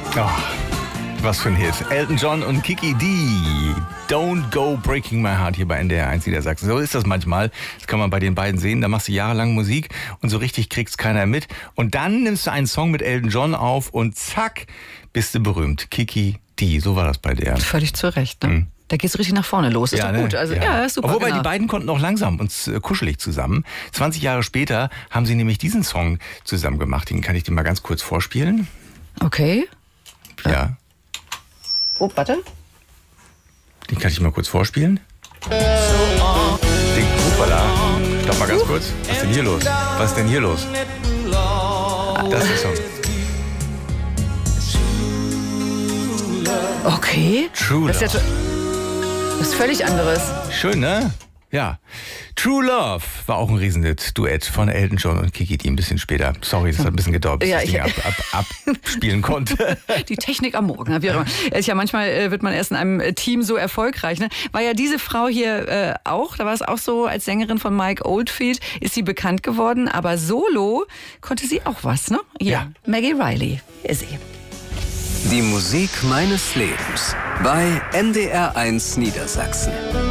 Oh, was für ein Hit. Elton John und Kiki D. Don't Go Breaking My Heart hier bei NDR 1 Niedersachsen. So ist das manchmal. Das kann man bei den beiden sehen. Da machst du jahrelang Musik und so richtig kriegt's keiner mit. Und dann nimmst du einen Song mit Elton John auf und zack, bist du berühmt. Kiki D. So war das bei der. Völlig zu Recht, ne? Da geht's richtig nach vorne los. Ist Ja, doch gut. ne? Also, Ja. ja, super. Wobei genau. die beiden konnten auch langsam und kuschelig zusammen. 20 Jahre später haben sie nämlich diesen Song zusammen gemacht. Den kann ich dir mal ganz kurz vorspielen. Okay. Ja. Oh, warte. Den kann ich mal kurz vorspielen. Den Hoppala. Stopp mal ganz kurz. Was ist denn hier los? Was ist denn hier los? Das ist der Song. Okay. True Das ist, ja, Love. das ist völlig anderes. Schön, ne? Ja. True Love war auch ein Riesenduett von Elton John und Kiki D ein bisschen später. Sorry, das hat ein bisschen gedauert, bis Ja, ich das Ding abspielen konnte. Die Technik am Morgen. Wie auch immer. Ist ja manchmal wird man erst in einem Team so erfolgreich. Ne? War ja diese Frau hier auch, da war es auch so, als Sängerin von Mike Oldfield ist sie bekannt geworden, aber solo konnte sie auch was, ne? Hier, Ja. Maggie Riley ist sie. Die Musik meines Lebens bei NDR 1 Niedersachsen.